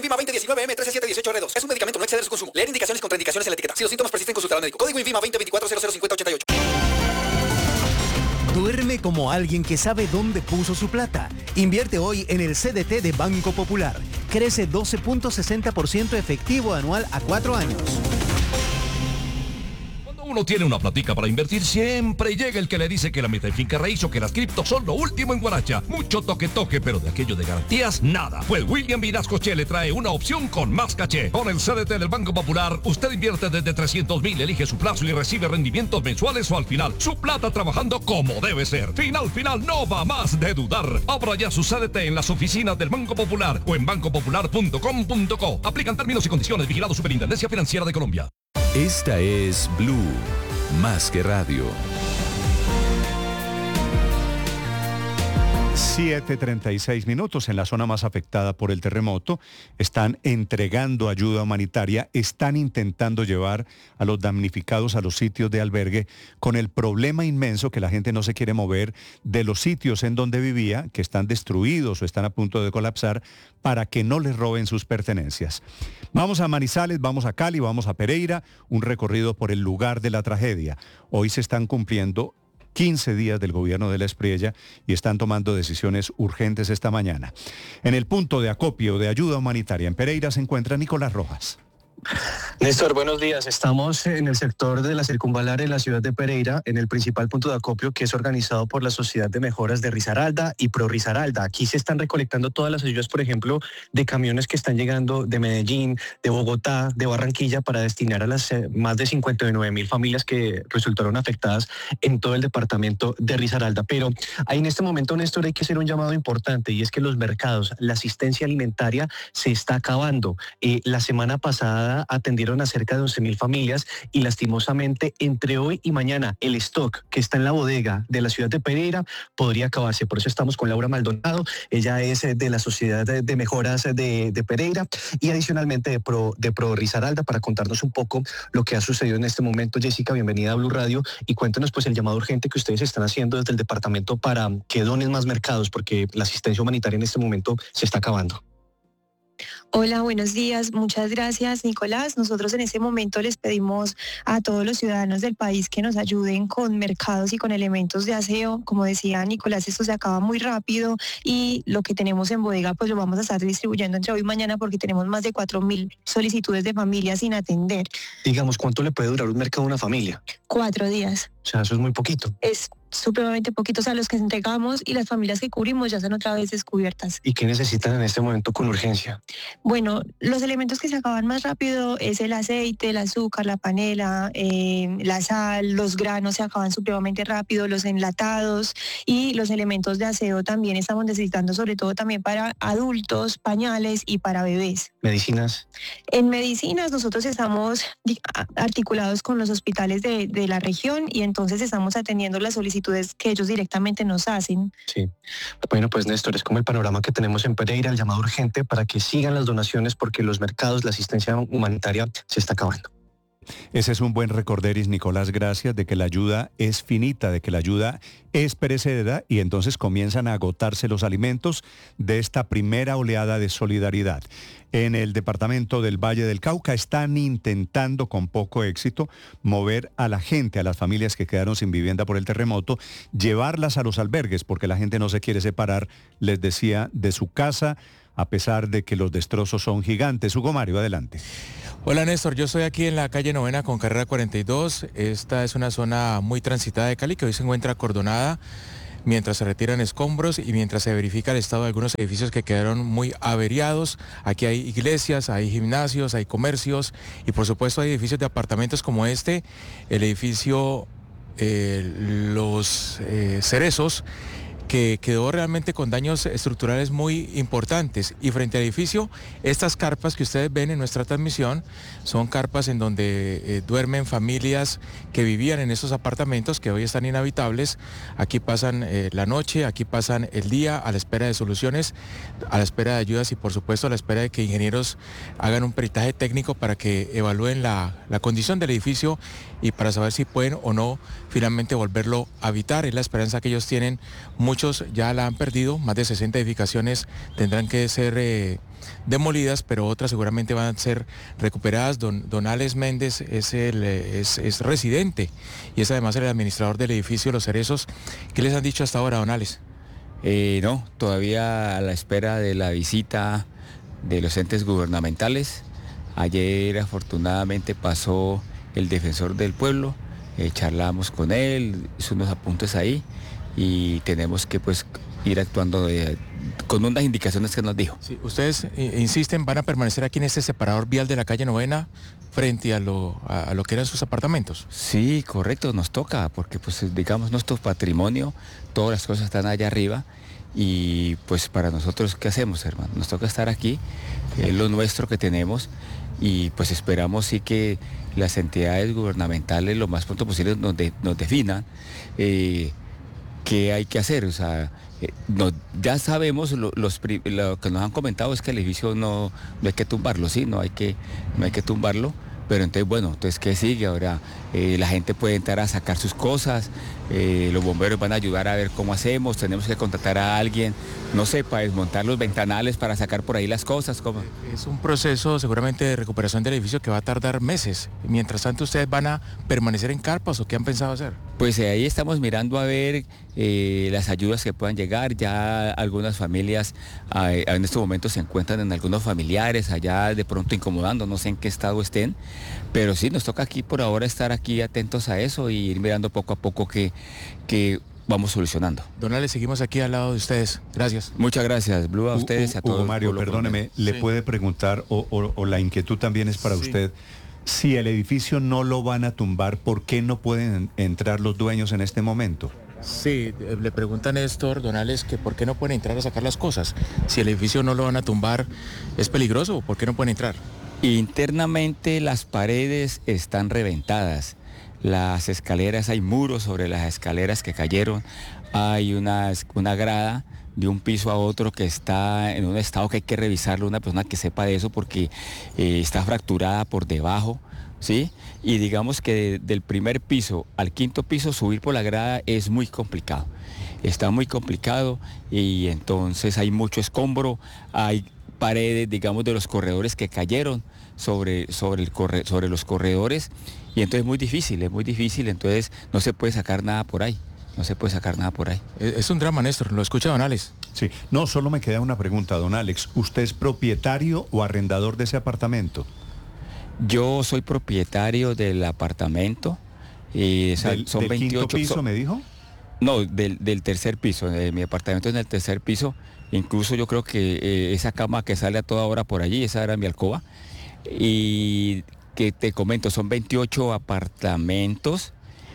Winvima 2019 M13718R2. Es un medicamento, no exceder su consumo. Leer indicaciones y contraindicaciones en la etiqueta. Si los síntomas persisten, consultar al médico. Código Winvima 2024005088. Duerme como alguien que sabe dónde puso su plata. Invierte hoy en el CDT de Banco Popular. Crece 12.60% efectivo anual a 4 años. Uno tiene una platica para invertir, siempre llega el que le dice que la meta en finca raíz o que las criptos son lo último en Guaracha. Mucho toque, pero de aquello de garantías, nada. Pues William Vinascoche le trae una opción con más caché. Con el CDT del Banco Popular, usted invierte desde 300,000, elige su plazo y recibe rendimientos mensuales o al final. Su plata trabajando como debe ser. Final, no va más de dudar. Abra ya su CDT en las oficinas del Banco Popular o en bancopopular.com.co. Aplican términos y condiciones. Vigilado Superintendencia Financiera de Colombia. Esta es Blue, más que radio. 7:36 en la zona más afectada por el terremoto. Están entregando ayuda humanitaria, están intentando llevar a los damnificados a los sitios de albergue con el problema inmenso que la gente no se quiere mover de los sitios en donde vivía, que están destruidos o están a punto de colapsar, para que no les roben sus pertenencias. Vamos a Manizales, vamos a Cali, vamos a Pereira, un recorrido por el lugar de la tragedia. Hoy se están cumpliendo 15 días del gobierno de la Espriella y están tomando decisiones urgentes esta mañana. En el punto de acopio de ayuda humanitaria en Pereira se encuentra Nicolás Rojas. Néstor, buenos días. Estamos en el sector de la circunvalar en la ciudad de Pereira, en el principal punto de acopio que es organizado por la Sociedad de Mejoras de Risaralda y Pro Risaralda. Aquí se están recolectando todas las ayudas, por ejemplo, de camiones que están llegando de Medellín, de Bogotá, de Barranquilla, para destinar a las más de 59,000 familias que resultaron afectadas en todo el departamento de Risaralda. Pero ahí en este momento, Néstor, hay que hacer un llamado importante, y es que los mercados, la asistencia alimentaria se está acabando. La semana pasada atendieron a cerca de 11,000 familias y lastimosamente entre hoy y mañana el stock que está en la bodega de la ciudad de Pereira podría acabarse. Por eso estamos con Laura Maldonado. Ella es de la Sociedad de Mejoras de Pereira y adicionalmente de Pro Risaralda, para contarnos un poco lo que ha sucedido en este momento. Jessica, bienvenida a Blue Radio y cuéntanos pues el llamado urgente que ustedes están haciendo desde el departamento para que donen más mercados, porque la asistencia humanitaria en este momento se está acabando. Hola, buenos días. Muchas gracias, Nicolás. Nosotros en este momento les pedimos a todos los ciudadanos del país que nos ayuden con mercados y con elementos de aseo. Como decía Nicolás, esto se acaba muy rápido y lo que tenemos en bodega pues lo vamos a estar distribuyendo entre hoy y mañana, porque tenemos más de 4,000 solicitudes de familias sin atender. Digamos, ¿cuánto le puede durar un mercado a una familia? 4 días. O sea, eso es muy poquito. Es supremamente poquito. O sea, los que entregamos y las familias que cubrimos ya están otra vez descubiertas. ¿Y qué necesitan en este momento con urgencia? Bueno, los elementos que se acaban más rápido es el aceite, el azúcar, la panela, la sal, los granos se acaban supremamente rápido, los enlatados, y los elementos de aseo también estamos necesitando, sobre todo también para adultos, pañales y para bebés. ¿Medicinas? En medicinas nosotros estamos articulados con los hospitales de la región y entonces estamos atendiendo las solicitudes que ellos directamente nos hacen. Sí. Bueno, pues Néstor, es como el panorama que tenemos en Pereira, el llamado urgente para que sigan las donaciones, porque los mercados, la asistencia humanitaria se está acabando. Ese es un buen recorderis, Nicolás, gracias, de que la ayuda es finita, de que la ayuda es perecedera y entonces comienzan a agotarse los alimentos de esta primera oleada de solidaridad. En el departamento del Valle del Cauca están intentando con poco éxito mover a la gente, a las familias que quedaron sin vivienda por el terremoto, llevarlas a los albergues, porque la gente no se quiere separar, les decía, de su casa, a pesar de que los destrozos son gigantes. Hugo Mario, adelante. Hola Néstor, yo estoy aquí en la calle Novena con carrera 42. Esta es una zona muy transitada de Cali que hoy se encuentra acordonada mientras se retiran escombros y mientras se verifica el estado de algunos edificios que quedaron muy averiados. Aquí hay iglesias, hay gimnasios, hay comercios y por supuesto hay edificios de apartamentos como este, el edificio Los Cerezos, que quedó realmente con daños estructurales muy importantes. Y frente al edificio, estas carpas que ustedes ven en nuestra transmisión son carpas en donde duermen familias que vivían en esos apartamentos que hoy están inhabitables. Aquí pasan la noche, aquí pasan el día a la espera de soluciones, a la espera de ayudas y por supuesto a la espera de que ingenieros hagan un peritaje técnico para que evalúen la condición del edificio y para saber si pueden o no finalmente volverlo a habitar. Es la esperanza que ellos tienen muchos muchos ya la han perdido, más de 60 edificaciones tendrán que ser demolidas, pero otras seguramente van a ser recuperadas. Don Alex Méndez es residente y es además el administrador del edificio Los Cerezos. ¿Qué les han dicho hasta ahora, don Alex? No, todavía a la espera de la visita de los entes gubernamentales. Ayer afortunadamente pasó el defensor del pueblo, charlamos con él, hizo unos apuntes ahí y tenemos que pues ir actuando con unas indicaciones que nos dijo. Sí, ustedes insisten, van a permanecer aquí en este separador vial de la calle Novena frente a lo que eran sus apartamentos. Sí, correcto, nos toca, porque pues digamos nuestro patrimonio, todas las cosas están allá arriba y pues para nosotros, ¿qué hacemos, hermano? Nos toca estar aquí, es lo nuestro que tenemos y pues esperamos sí que las entidades gubernamentales lo más pronto posible nos definan qué hay que hacer. O sea, ya sabemos, lo que nos han comentado es que el edificio no hay que tumbarlo, sí, no hay que tumbarlo, pero entonces bueno, entonces ¿qué sigue? Ahora la gente puede entrar a sacar sus cosas, los bomberos van a ayudar a ver cómo hacemos, tenemos que contratar a alguien, no sé, para desmontar los ventanales, para sacar por ahí las cosas. ¿Cómo? Es un proceso seguramente de recuperación del edificio que va a tardar meses. Mientras tanto, ¿ustedes van a permanecer en carpas o qué han pensado hacer? Pues ahí estamos mirando a ver las ayudas que puedan llegar. Ya algunas familias en estos momentos se encuentran en algunos familiares, allá de pronto incomodando, no sé en qué estado estén, pero sí, nos toca aquí por ahora estar aquí atentos a eso y ir mirando poco a poco que vamos solucionando. Don Alex, seguimos aquí al lado de ustedes. Gracias. Muchas gracias, Blue, a ustedes y a todos. Hugo Mario, perdóneme, ¿le puede preguntar, o la inquietud también es para usted, si el edificio no lo van a tumbar, ¿por qué no pueden entrar los dueños en este momento? Sí, le pregunta Néstor, don Alex, que por qué no pueden entrar a sacar las cosas. Si el edificio no lo van a tumbar, ¿es peligroso? ¿Por qué no pueden entrar? Internamente las paredes están reventadas. Las escaleras, hay muros sobre las escaleras que cayeron, hay una grada de un piso a otro que está en un estado que hay que revisarlo, una persona que sepa de eso porque está fracturada por debajo, ¿sí? Y digamos que del primer piso al quinto piso subir por la grada es muy complicado, está muy complicado y entonces hay mucho escombro, hay paredes, digamos, de los corredores que cayeron sobre los corredores y entonces es muy difícil, entonces no se puede sacar nada por ahí, Es un drama, Néstor, ¿lo escucha don Alex? Sí, no, solo me queda una pregunta, don Alex, ¿usted es propietario o arrendador de ese apartamento? Yo soy propietario del apartamento, son ¿Del 28 quinto piso me dijo? No, del tercer piso, mi apartamento es en el tercer piso, incluso yo creo que esa cama que sale a toda hora por allí, esa era mi alcoba, y que te comento, son 28 apartamentos,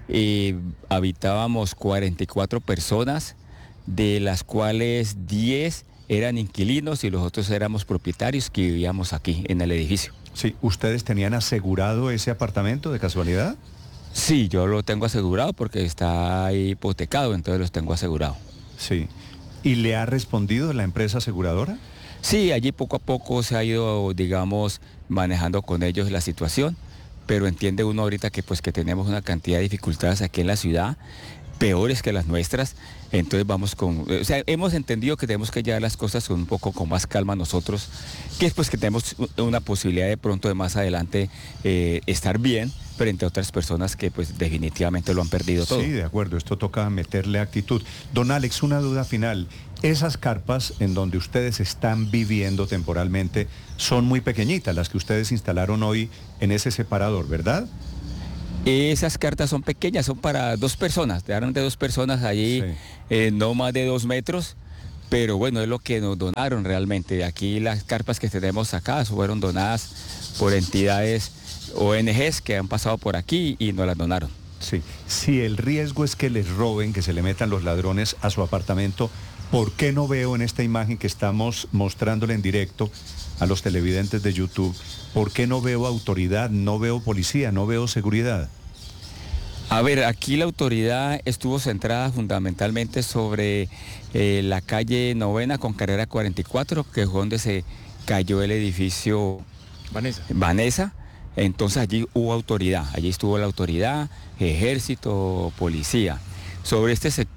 habitábamos 44 personas, de las cuales 10 eran inquilinos y los otros éramos propietarios que vivíamos aquí en el edificio. Sí, ¿ustedes tenían asegurado ese apartamento de casualidad? Sí, yo lo tengo asegurado porque está hipotecado, entonces los tengo asegurado. Sí. ¿Y le ha respondido la empresa aseguradora? Sí, allí poco a poco se ha ido, digamos, manejando con ellos la situación, pero entiende uno ahorita que pues que tenemos una cantidad de dificultades aquí en la ciudad, peores que las nuestras, entonces hemos entendido que tenemos que llevar las cosas con un poco con más calma nosotros, que es pues que tenemos una posibilidad de pronto de más adelante estar bien frente a otras personas que pues definitivamente lo han perdido todo. Sí, de acuerdo, esto toca meterle actitud. Don Alex, una duda final. Esas carpas en donde ustedes están viviendo temporalmente son muy pequeñitas, las que ustedes instalaron hoy en ese separador, ¿verdad? Esas cartas son pequeñas, son para 2 personas, quedaron de 2 personas allí, sí. No más de 2 metros, pero bueno, es lo que nos donaron realmente. Aquí las carpas que tenemos acá fueron donadas por entidades ONGs que han pasado por aquí y nos las donaron. Sí, si el riesgo es que les roben, que se le metan los ladrones a su apartamento, ¿por qué no veo en esta imagen que estamos mostrándole en directo a los televidentes de YouTube, por qué no veo autoridad, no veo policía, no veo seguridad? A ver, aquí la autoridad estuvo centrada fundamentalmente sobre la calle Novena con carrera 44, que es donde se cayó el edificio Vanessa. Entonces allí hubo autoridad, allí estuvo la autoridad, ejército, policía. Sobre este sector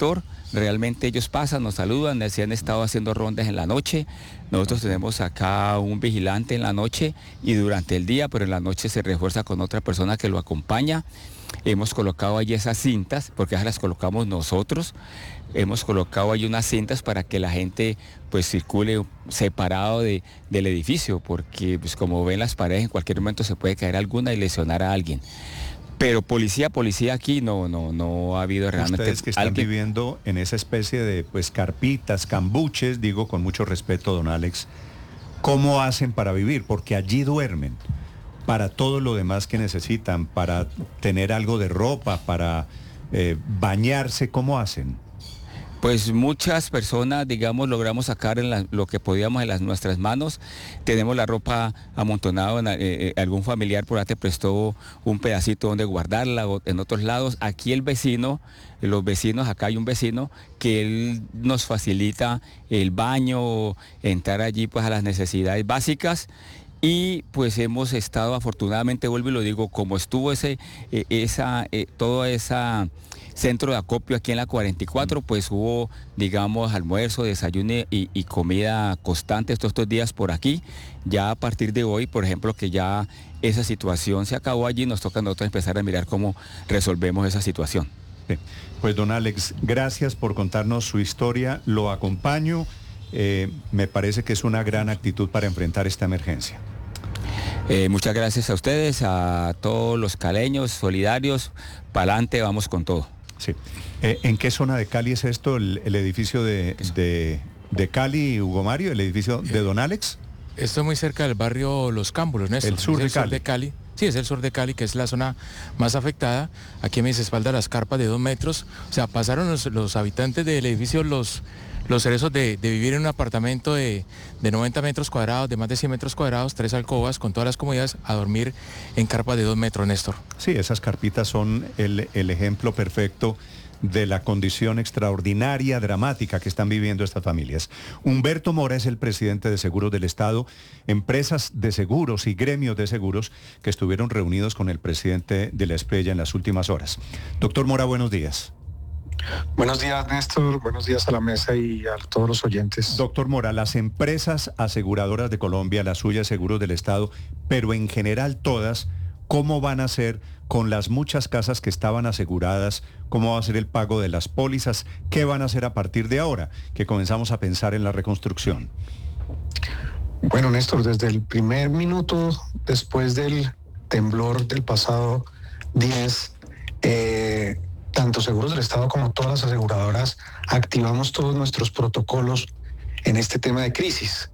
realmente ellos pasan, nos saludan, se han estado haciendo rondas en la noche. Nosotros tenemos acá un vigilante en la noche y durante el día, pero en la noche se refuerza con otra persona que lo acompaña. Hemos colocado allí esas cintas, porque esas las colocamos nosotros. Hemos colocado ahí unas cintas para que la gente pues circule separado del edificio, porque pues como ven las paredes en cualquier momento se puede caer alguna y lesionar a alguien. Pero policía aquí no ha habido realmente. Ustedes que están viviendo en esa especie de pues carpitas, cambuches, digo con mucho respeto, don Alex, ¿cómo hacen para vivir? Porque allí duermen. Para todo lo demás que necesitan, para tener algo de ropa, para bañarse, ¿cómo hacen? Pues muchas personas, digamos, logramos sacar lo que podíamos en nuestras manos. Tenemos la ropa amontonada, algún familiar por ahí te prestó un pedacito donde guardarla, o en otros lados. Aquí los vecinos, acá hay un vecino que él nos facilita el baño, entrar allí pues a las necesidades básicas. Y pues hemos estado, afortunadamente, vuelvo y lo digo, como estuvo todo ese centro de acopio aquí en la 44, pues hubo, digamos, almuerzo, desayuno y comida constante estos 2 días por aquí. Ya a partir de hoy, por ejemplo, que ya esa situación se acabó allí, nos toca a nosotros empezar a mirar cómo resolvemos esa situación. Sí. Pues don Alex, gracias por contarnos su historia, lo acompaño. Me parece que es una gran actitud para enfrentar esta emergencia. Muchas gracias a ustedes, a todos los caleños solidarios. Para adelante, vamos con todo. Sí. ¿En qué zona de Cali es esto, el edificio de Cali, Hugo Mario, el edificio de don Alex? Esto es muy cerca del barrio Los Cámbulos, Néstor. El sur de Cali. Sí, es el sur de Cali, que es la zona más afectada. Aquí a mis espaldas las carpas de 2 metros. O sea, pasaron los habitantes del edificio los cerezos de vivir en un apartamento de 90 metros cuadrados, de más de 100 metros cuadrados, 3 alcobas, con todas las comodidades, a dormir en carpas de 2 metros, Néstor. Sí, esas carpitas son el ejemplo perfecto de la condición extraordinaria, dramática que están viviendo estas familias. Humberto Mora es el presidente de Seguros del Estado, empresas de seguros y gremios de seguros que estuvieron reunidos con el presidente de la Espriella en las últimas horas. Doctor Mora, buenos días. Buenos días, Néstor. Buenos días a la mesa y a todos los oyentes. Doctor Mora, las empresas aseguradoras de Colombia, las suyas Seguros del Estado, pero en general todas, ¿cómo van a hacer con las muchas casas que estaban aseguradas? ¿Cómo va a ser el pago de las pólizas? ¿Qué van a hacer a partir de ahora que comenzamos a pensar en la reconstrucción? Bueno, Néstor, desde el primer minuto después del temblor del pasado 10, tanto Seguros del Estado como todas las aseguradoras activamos todos nuestros protocolos en este tema de crisis.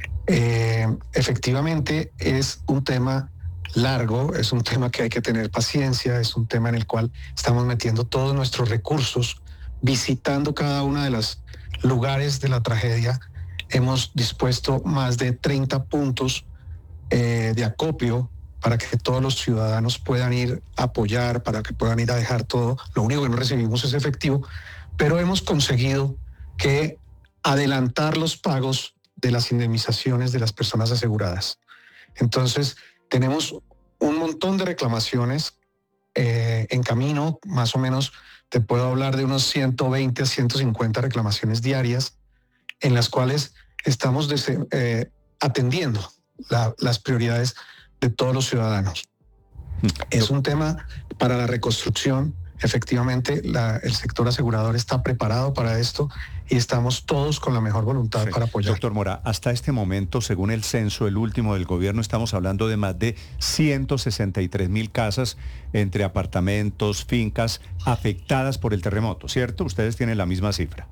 Efectivamente es un tema largo, es un tema que hay que tener paciencia, es un tema en el cual estamos metiendo todos nuestros recursos, visitando cada uno de los lugares de la tragedia. Hemos dispuesto más de 30 puntos de acopio para que todos los ciudadanos puedan ir a apoyar, para que puedan ir a dejar todo. Lo único que no recibimos es efectivo, pero hemos conseguido que adelantar los pagos de las indemnizaciones de las personas aseguradas. Entonces, tenemos un montón de reclamaciones en camino, más o menos te puedo hablar de unos 120 a 150 reclamaciones diarias, en las cuales estamos atendiendo las prioridades de todos los ciudadanos. Es un tema para la reconstrucción. Efectivamente, el sector asegurador está preparado para esto y estamos todos con la mejor voluntad para apoyar. Doctor Mora, hasta este momento, según el censo, el último del gobierno, estamos hablando de más de 163.000 casas entre apartamentos, fincas, afectadas por el terremoto, ¿cierto? Ustedes tienen la misma cifra.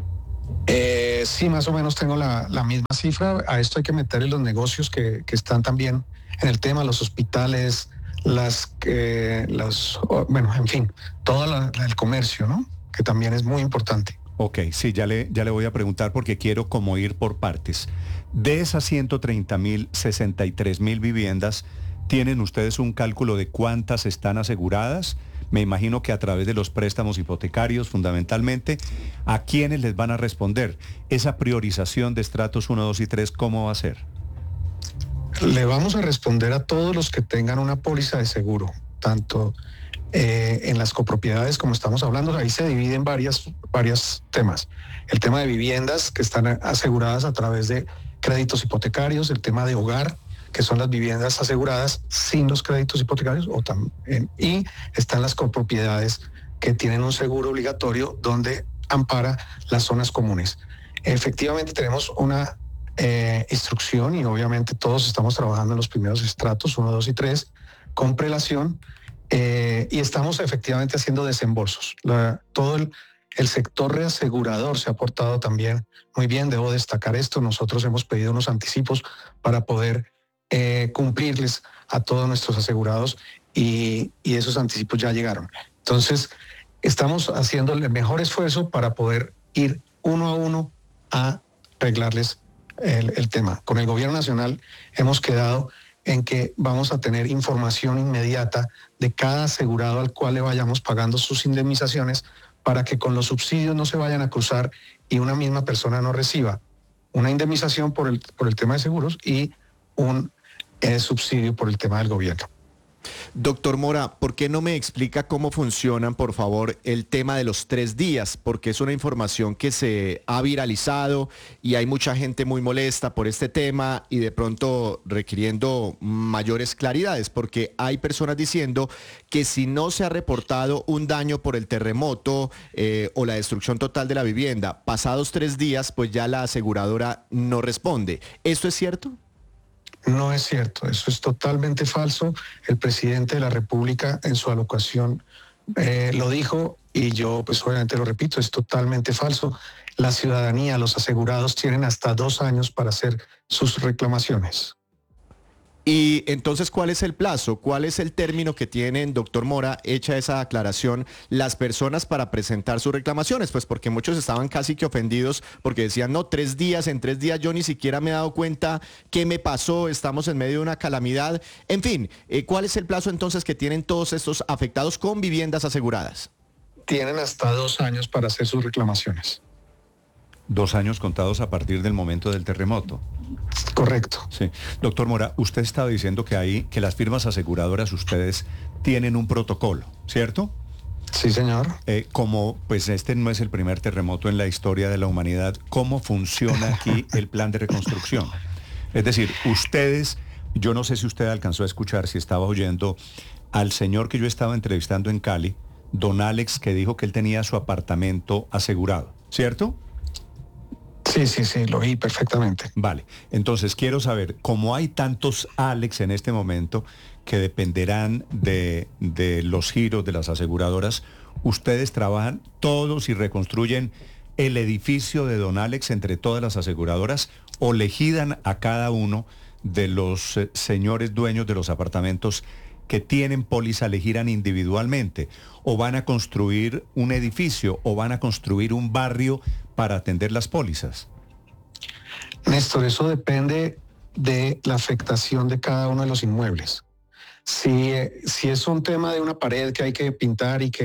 Sí, más o menos tengo la misma cifra. A esto hay que meterle los negocios que están también en el tema, los hospitales, bueno, en fin, todo el comercio, ¿no? Que también es muy importante. Ok, sí, ya le voy a preguntar porque quiero como ir por partes. De esas 130.000, 63.000 viviendas, ¿tienen ustedes un cálculo de cuántas están aseguradas? Me imagino que a través de los préstamos hipotecarios, fundamentalmente, ¿a quiénes les van a responder? Esa priorización de estratos 1, 2 y 3, ¿cómo va a ser? Le vamos a responder a todos los que tengan una póliza de seguro, tanto en las copropiedades, como estamos hablando, ahí se dividen varios temas. El tema de viviendas que están aseguradas a través de créditos hipotecarios, el tema de hogar, que son las viviendas aseguradas sin los créditos hipotecarios, y están las copropiedades que tienen un seguro obligatorio donde ampara las zonas comunes. Efectivamente tenemos una instrucción y obviamente todos estamos trabajando en los primeros estratos, 1, 2 y 3, con prelación, y estamos efectivamente haciendo desembolsos. Todo el sector reasegurador se ha portado también muy bien, debo destacar esto. Nosotros hemos pedido unos anticipos para poder cumplirles a todos nuestros asegurados y esos anticipos ya llegaron. Entonces, estamos haciendo el mejor esfuerzo para poder ir uno a uno a arreglarles el tema. Con el gobierno nacional hemos quedado en que vamos a tener información inmediata de cada asegurado al cual le vayamos pagando sus indemnizaciones para que con los subsidios no se vayan a cruzar y una misma persona no reciba una indemnización por el tema de seguros y un subsidio por el tema del gobierno. Doctor Mora, ¿por qué no me explica cómo funcionan, por favor, el tema de los 3 días? Porque es una información que se ha viralizado y hay mucha gente muy molesta por este tema y de pronto requiriendo mayores claridades, porque hay personas diciendo que si no se ha reportado un daño por el terremoto o la destrucción total de la vivienda, pasados 3 días, pues ya la aseguradora no responde. ¿Esto es cierto? No es cierto, eso es totalmente falso. El presidente de la República en su alocución lo dijo y yo pues obviamente lo repito, es totalmente falso. La ciudadanía, los asegurados tienen hasta 2 años para hacer sus reclamaciones. Y entonces, ¿cuál es el plazo? ¿Cuál es el término que tienen, doctor Mora, hecha esa aclaración, las personas para presentar sus reclamaciones? Pues porque muchos estaban casi que ofendidos porque decían, no, 3 días, en 3 días yo ni siquiera me he dado cuenta qué me pasó, estamos en medio de una calamidad. En fin, ¿cuál es el plazo entonces que tienen todos estos afectados con viviendas aseguradas? Tienen hasta 2 años para hacer sus reclamaciones. 2 años contados a partir del momento del terremoto. Correcto. Sí. Doctor Mora, usted estaba diciendo que las firmas aseguradoras, ustedes tienen un protocolo, ¿cierto? Sí, señor. Como pues este no es el primer terremoto en la historia de la humanidad, ¿cómo funciona aquí el plan de reconstrucción? Es decir, ustedes, yo no sé si usted alcanzó a escuchar, si estaba oyendo al señor que yo estaba entrevistando en Cali, don Alex, que dijo que él tenía su apartamento asegurado, ¿cierto? Sí, lo vi perfectamente. Vale, entonces quiero saber, como hay tantos Alex en este momento que dependerán de los giros de las aseguradoras, ¿ustedes trabajan todos y reconstruyen el edificio de don Alex entre todas las aseguradoras o le giran a cada uno de los señores dueños de los apartamentos que tienen póliza, le giran individualmente? ¿O van a construir un edificio o van a construir un barrio para atender las pólizas? Néstor, eso depende de la afectación de cada uno de los inmuebles. Si es un tema de una pared que hay que pintar y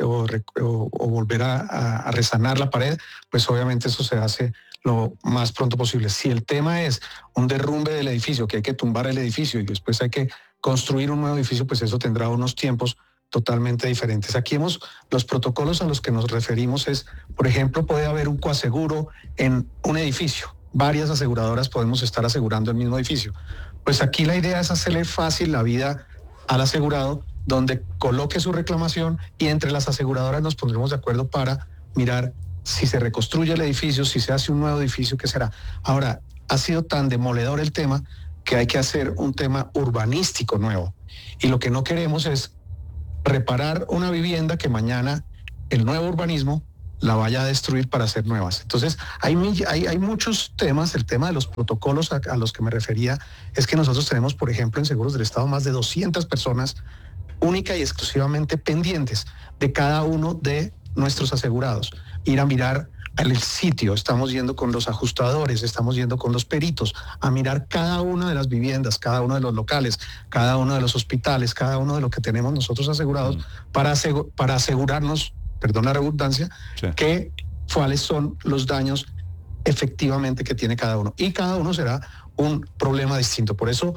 o volver a resanar la pared, pues obviamente eso se hace lo más pronto posible. Si el tema es un derrumbe del edificio, que hay que tumbar el edificio y después hay que construir un nuevo edificio, pues eso tendrá unos tiempos totalmente diferentes. Aquí los protocolos a los que nos referimos es, por ejemplo, puede haber un coaseguro en un edificio. Varias aseguradoras podemos estar asegurando el mismo edificio. Pues aquí la idea es hacerle fácil la vida al asegurado, donde coloque su reclamación y entre las aseguradoras nos pondremos de acuerdo para mirar si se reconstruye el edificio, si se hace un nuevo edificio, ¿qué será? Ahora, ha sido tan demoledor el tema que hay que hacer un tema urbanístico nuevo. Y lo que no queremos es reparar una vivienda que mañana el nuevo urbanismo la vaya a destruir para hacer nuevas. Entonces, hay muchos temas. El tema de los protocolos a los que me refería es que nosotros tenemos, por ejemplo, en Seguros del Estado más de 200 personas única y exclusivamente pendientes de cada uno de nuestros asegurados. Ir a mirar al sitio, estamos yendo con los ajustadores, estamos yendo con los peritos a mirar cada una de las viviendas, cada uno de los locales, cada uno de los hospitales, cada uno de lo que tenemos nosotros asegurados para asegurarnos, perdón la redundancia, sí, que cuáles son los daños efectivamente que tiene cada uno. Y cada uno será un problema distinto. Por eso